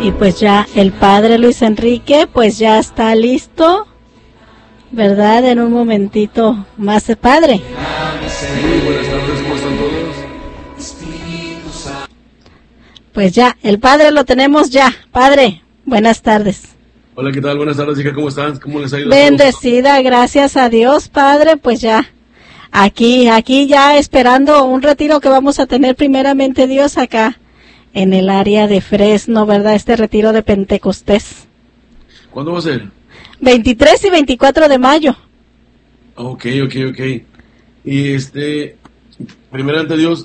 Y pues ya el padre Luis Enrique pues ya está listo, ¿verdad? En un momentito más, padre. Sí, buenas tardes, ¿cómo están todos? Pues ya, el padre lo tenemos ya. Padre, buenas tardes. Hola, ¿qué tal? Buenas tardes, hija, ¿cómo están? ¿Cómo les ha ido? Bendecida, gracias a Dios, padre, pues ya. Aquí ya esperando un retiro que vamos a tener primeramente Dios acá en el área de Fresno, ¿verdad? Este retiro de Pentecostés. ¿Cuándo va a ser? 23 y 24 de mayo. Ok. Y primero ante Dios,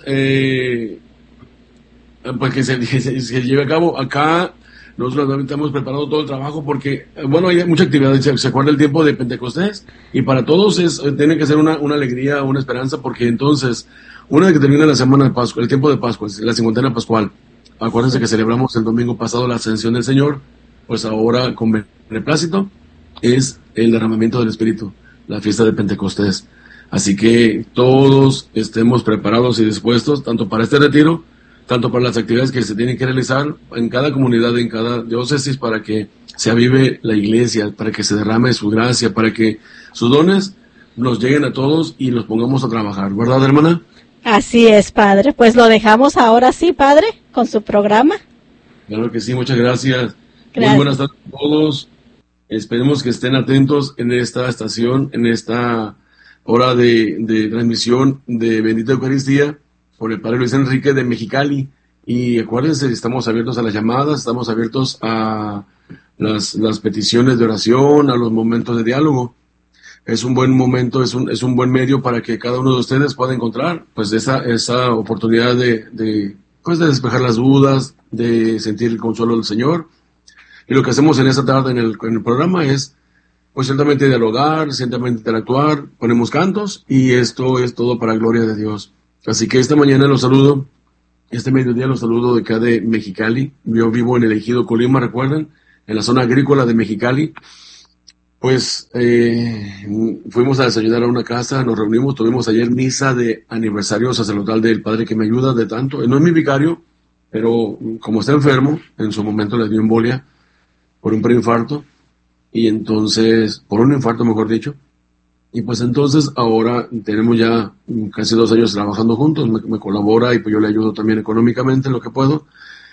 pues que se lleve a cabo. Acá nosotros estamos preparando todo el trabajo porque, bueno, hay mucha actividad. Se acuerda el tiempo de Pentecostés y para todos tiene que ser una alegría, una esperanza, porque entonces, una vez que termina la semana de Pascua, el tiempo de Pascua, la cincuentena pascual, acuérdense que celebramos el domingo pasado la ascensión del Señor, pues ahora con beneplácito es el derramamiento del Espíritu, la fiesta de Pentecostés. Así que todos estemos preparados y dispuestos, tanto para este retiro, tanto para las actividades que se tienen que realizar en cada comunidad, en cada diócesis, para que se avive la iglesia, para que se derrame su gracia, para que sus dones nos lleguen a todos y los pongamos a trabajar, ¿verdad, hermana? Así es, padre. Pues lo dejamos ahora sí, padre, con su programa. Claro que sí, muchas gracias. Gracias. Muy buenas tardes a todos. Esperemos que estén atentos en esta estación, en esta hora de transmisión de Bendita Eucaristía por el Padre Luis Enrique de Mexicali. Y acuérdense, estamos abiertos a las llamadas, estamos abiertos a las peticiones de oración, a los momentos de diálogo. Es un buen momento, es un buen medio para que cada uno de ustedes pueda encontrar pues esa oportunidad de despejar las dudas, de sentir el consuelo del Señor. Y lo que hacemos en esta tarde en el programa es pues ciertamente dialogar, ciertamente interactuar, ponemos cantos y esto es todo para gloria de Dios. Así que esta mañana los saludo, este mediodía los saludo de acá de Mexicali. Yo vivo en el Ejido Colima, recuerden, en la zona agrícola de Mexicali. Pues fuimos a desayunar a una casa, nos reunimos, tuvimos ayer misa de aniversario sacerdotal del padre que me ayuda de tanto. No es mi vicario, pero como está enfermo, en su momento le dio embolia por un preinfarto, y entonces, por un infarto mejor dicho, y pues entonces ahora tenemos ya casi 2 años trabajando juntos, me colabora y pues yo le ayudo también económicamente en lo que puedo,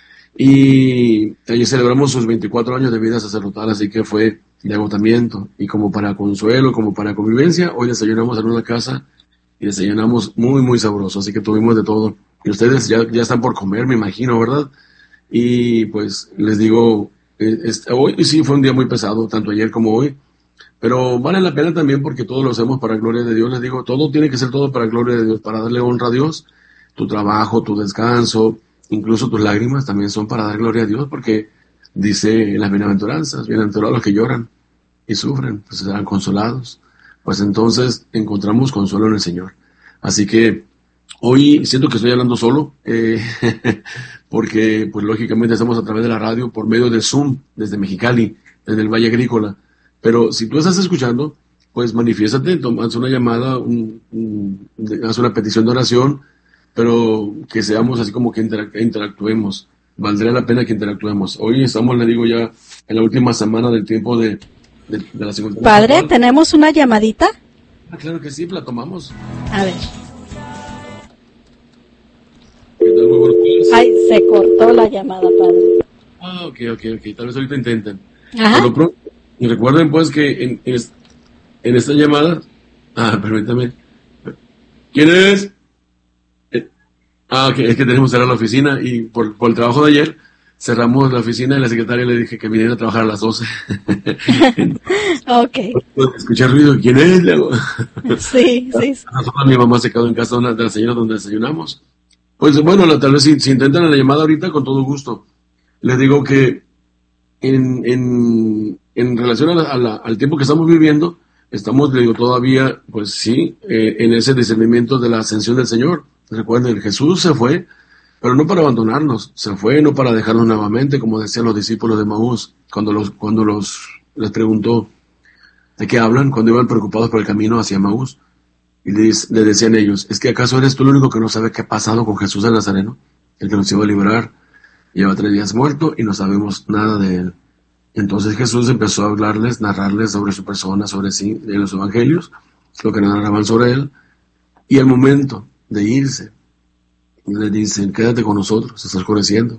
y ayer celebramos sus 24 años de vida sacerdotal, así que fue de agotamiento, y como para consuelo, como para convivencia, hoy desayunamos en una casa y desayunamos muy muy sabroso, así que tuvimos de todo, y ustedes ya están por comer, me imagino, ¿verdad? Y pues les digo, hoy sí fue un día muy pesado, tanto ayer como hoy, pero vale la pena también porque todo lo hacemos para gloria de Dios. Les digo, todo tiene que ser todo para gloria de Dios, para darle honra a Dios. Tu trabajo, tu descanso, incluso tus lágrimas también son para dar gloria a Dios, porque dice en las bienaventuranzas, bienaventurados los que lloran y sufren, pues serán consolados. Pues entonces encontramos consuelo en el Señor. Así que hoy siento que estoy hablando solo, porque pues lógicamente estamos a través de la radio por medio de Zoom, desde Mexicali, desde el Valle Agrícola. Pero si tú estás escuchando, pues manifiéstate, haz una llamada, haz una petición de oración, pero que seamos así como que interactuemos. Valdría la pena que interactuemos. Hoy estamos, le digo, ya en la última semana del tiempo de la segunda. Padre, actual. ¿Tenemos una llamadita? Ah, claro que sí, la tomamos. A ver. ¿Qué tal? Muy buenos días. Ay, se cortó la llamada, padre. Ah, ok. Tal vez ahorita intenten. Ajá. Por lo pronto, y recuerden pues que en esta llamada, permítame, ¿quién es? Ok, es que tenemos que cerrar la oficina y por el trabajo de ayer cerramos la oficina y la secretaria le dije que viniera a trabajar a las 12. Ok. Escuché ruido, ¿quién es? Sí. Mi mamá se quedó en casa de la señora donde desayunamos. Pues bueno, tal vez si intentan la llamada ahorita, con todo gusto. Les digo que en relación al tiempo que estamos viviendo, estamos, le digo, todavía, pues sí, en ese discernimiento de la ascensión del Señor. Recuerden, Jesús se fue, pero no para abandonarnos, se fue no para dejarnos nuevamente, como decían los discípulos de Maús, cuando les preguntó de qué hablan, cuando iban preocupados por el camino hacia Maús, y le decían ellos, ¿es que acaso eres tú el único que no sabe qué ha pasado con Jesús el Nazareno, el que nos iba a liberar? Lleva 3 días muerto y no sabemos nada de él. Entonces Jesús empezó a hablarles, narrarles sobre su persona, sobre sí, en los evangelios, lo que narraban sobre él. Y al momento de irse, les dicen, quédate con nosotros, se está oscureciendo.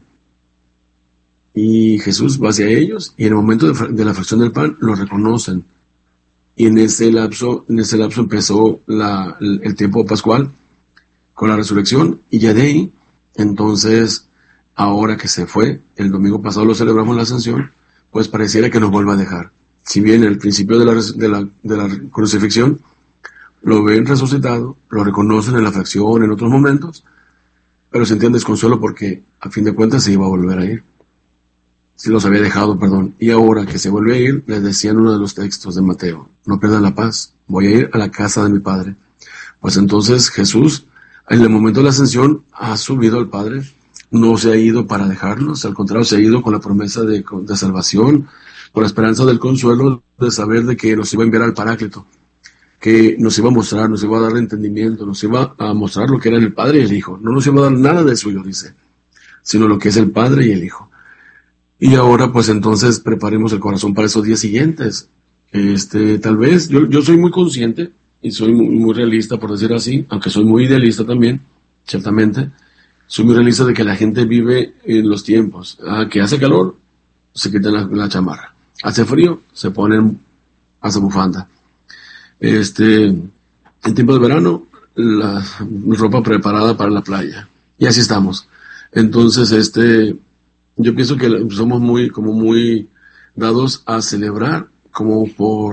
Y Jesús va hacia ellos, y en el momento de la fracción del pan, lo reconocen. Y en ese lapso empezó el tiempo pascual, con la resurrección, y ya de ahí, entonces, ahora que se fue, el domingo pasado lo celebramos la ascensión, pues pareciera que nos vuelva a dejar. Si bien al principio de la crucifixión lo ven resucitado, lo reconocen en la fracción, en otros momentos, pero sentían desconsuelo porque a fin de cuentas se iba a volver a ir. Si los había dejado, perdón. Y ahora que se vuelve a ir, les decían uno de los textos de Mateo, no pierdan la paz, voy a ir a la casa de mi Padre. Pues entonces Jesús, en el momento de la ascensión, ha subido al Padre. No se ha ido para dejarnos, al contrario, se ha ido con la promesa de salvación, con la esperanza del consuelo de saber de que nos iba a enviar al Paráclito, que nos iba a mostrar, nos iba a dar entendimiento, nos iba a mostrar lo que eran el Padre y el Hijo. No nos iba a dar nada de suyo, dice, sino lo que es el Padre y el Hijo. Y ahora, pues entonces, preparemos el corazón para esos días siguientes. Tal vez, yo soy muy consciente y soy muy realista, por decir así, aunque soy muy idealista también, ciertamente. Soy muy realista de que la gente vive en los tiempos. Que hace calor, se quitan la chamarra. Hace frío, se ponen hasta bufanda. En tiempo de verano, la ropa preparada para la playa. Y así estamos. Entonces, yo pienso que somos muy dados a celebrar como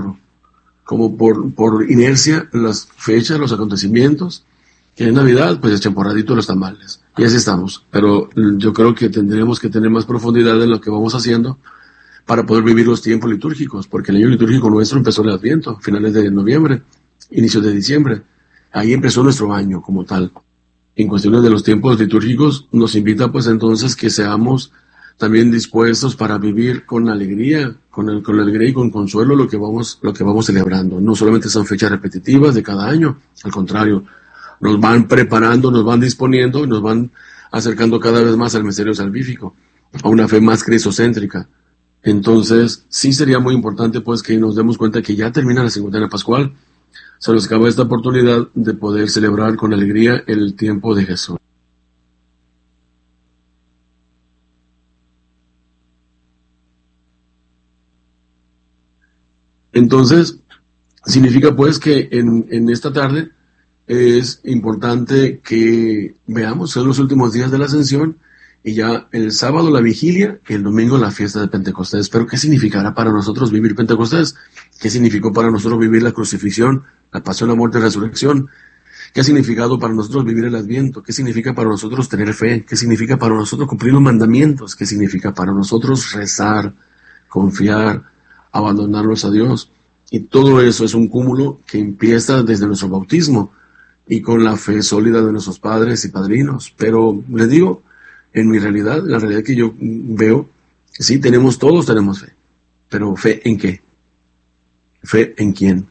por inercia las fechas, los acontecimientos. Que en Navidad, pues es temporadito los tamales. Y así estamos. Pero yo creo que tendríamos que tener más profundidad en lo que vamos haciendo para poder vivir los tiempos litúrgicos, porque el año litúrgico nuestro empezó en el Adviento, finales de noviembre, inicios de diciembre. Ahí empezó nuestro año como tal. En cuestiones de los tiempos litúrgicos, nos invita pues entonces que seamos también dispuestos para vivir con alegría, con alegría y con consuelo lo que vamos celebrando. No solamente son fechas repetitivas de cada año, al contrario, nos van preparando, nos van disponiendo y nos van acercando cada vez más al misterio salvífico, a una fe más cristocéntrica. Entonces, sí sería muy importante pues que nos demos cuenta que ya termina la cincuentena pascual. Se nos acaba esta oportunidad de poder celebrar con alegría el tiempo de Jesús. Entonces, significa pues que en esta tarde es importante que veamos, son los últimos días de la Ascensión, y ya el sábado la vigilia, y el domingo la fiesta de Pentecostés. Pero ¿qué significará para nosotros vivir Pentecostés? ¿Qué significó para nosotros vivir la crucifixión, la pasión, la muerte y la resurrección? ¿Qué ha significado para nosotros vivir el Adviento? ¿Qué significa para nosotros tener fe? ¿Qué significa para nosotros cumplir los mandamientos? ¿Qué significa para nosotros rezar, confiar, abandonarnos a Dios? Y todo eso es un cúmulo que empieza desde nuestro bautismo y con la fe sólida de nuestros padres y padrinos. Pero les digo, en mi realidad, la realidad que yo veo, sí, todos tenemos fe. Pero ¿fe en qué? ¿Fe en quién?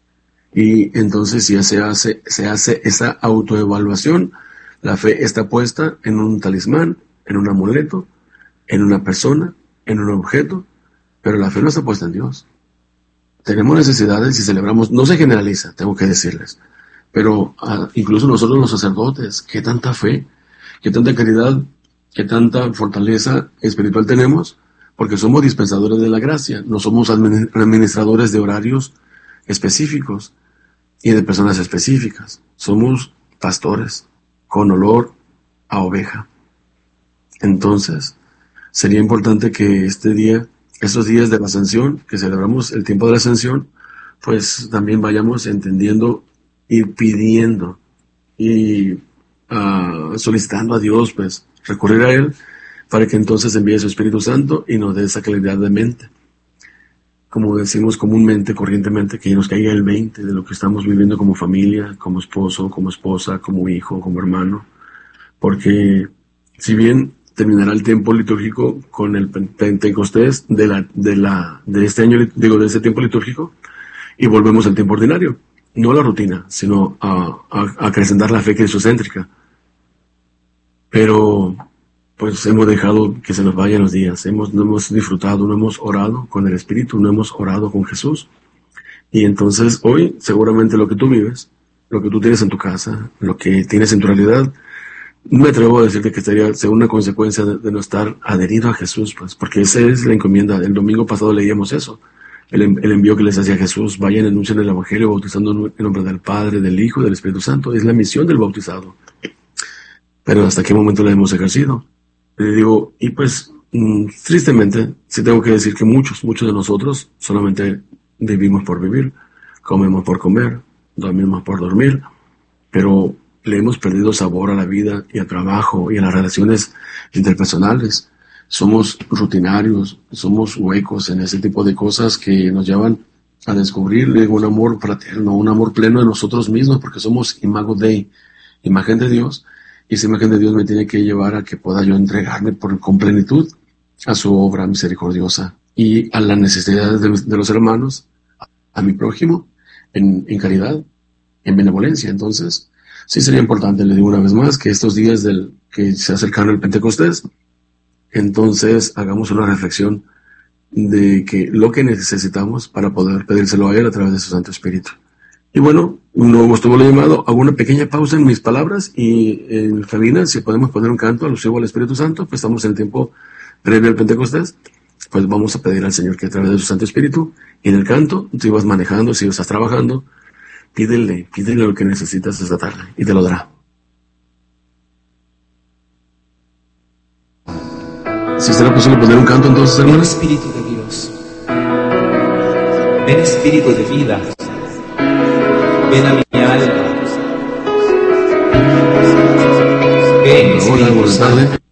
Y entonces ya se hace esa autoevaluación. La fe está puesta en un talismán, en un amuleto, en una persona, en un objeto, pero la fe no está puesta en Dios. Tenemos necesidades y celebramos, no se generaliza, tengo que decirles, pero incluso nosotros los sacerdotes, qué tanta fe, qué tanta caridad, qué tanta fortaleza espiritual tenemos, porque somos dispensadores de la gracia, no somos administradores de horarios específicos y de personas específicas, somos pastores con olor a oveja. Entonces, sería importante que estos días de la Ascensión, que celebramos el tiempo de la Ascensión, pues también vayamos entendiendo y pidiendo y solicitando a Dios, pues recurrir a Él para que entonces envíe su Espíritu Santo y nos dé esa claridad de mente. Como decimos comúnmente, corrientemente, que nos caiga el 20 de lo que estamos viviendo como familia, como esposo, como esposa, como hijo, como hermano. Porque si bien terminará el tiempo litúrgico con el Pentecostés de este año, de este tiempo litúrgico, y volvemos al tiempo ordinario. No a la rutina, sino a acrecentar la fe cristocéntrica. Pero pues hemos dejado que se nos vayan los días, no hemos disfrutado, no hemos orado con el Espíritu, no hemos orado con Jesús. Y entonces hoy seguramente lo que tú vives, lo que tú tienes en tu casa, lo que tienes en tu realidad, me atrevo a decirte que sería una consecuencia de no estar adherido a Jesús, pues, porque esa es la encomienda. El domingo pasado leíamos eso, el envío que les hacía Jesús: vayan, anuncien el Evangelio, bautizando en nombre del Padre, del Hijo y del Espíritu Santo. Es la misión del bautizado. Pero ¿hasta qué momento la hemos ejercido? Le digo, y pues, tristemente, sí tengo que decir que muchos de nosotros solamente vivimos por vivir, comemos por comer, dormimos por dormir, pero le hemos perdido sabor a la vida y al trabajo y a las relaciones interpersonales. Somos rutinarios, somos huecos en ese tipo de cosas que nos llevan a descubrir un amor fraterno, un amor pleno de nosotros mismos, porque somos imago Dei, imagen de Dios. Y esa imagen de Dios me tiene que llevar a que pueda yo entregarme con plenitud a su obra misericordiosa y a las necesidades de los hermanos, a mi prójimo, en caridad, en benevolencia. Entonces, sí sería importante, le digo una vez más, que estos días que se acercan al Pentecostés, entonces hagamos una reflexión de que lo que necesitamos para poder pedírselo a Él a través de su Santo Espíritu. Y bueno, no estuvo lo llamado, hago una pequeña pausa en mis palabras y en cabina, si podemos poner un canto alusivo al Espíritu Santo, pues estamos en el tiempo previo al Pentecostés, pues vamos a pedir al Señor que a través de su Santo Espíritu, y en el canto, si vas manejando, si estás trabajando, pídele lo que necesitas esta tarde y te lo dará. Si será posible poner un canto entonces, Ven hermanos. Espíritu de Dios, ven Espíritu de vida, ven a mi alma, ven Hola, Espíritu buenas Santo. tardes.